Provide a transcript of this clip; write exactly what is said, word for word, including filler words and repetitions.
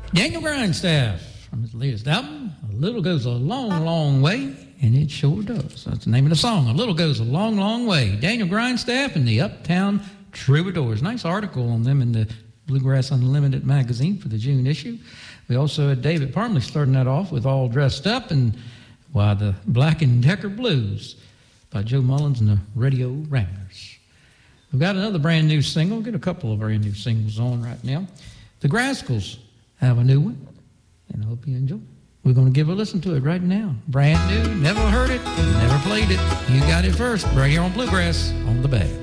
Daniel Grindstaff from his latest album, A Little Goes a Long, Long Way, and it sure does. That's the name of the song, A Little Goes a Long, Long Way. Daniel Grindstaff and the Uptown Troubadours. Nice article on them in the Bluegrass Unlimited magazine for the June issue. We also had David Parmley starting that off with All Dressed Up, and why the Black and Decker Blues by Joe Mullins and the Radio Ramblers. We've got another brand new single. We've got a couple of brand new singles on right now. The Grascals have a new one, and I hope you enjoy. We're going to give a listen to it right now. Brand new, never heard it, never played it. You got it first, right here on Bluegrass on the Bay.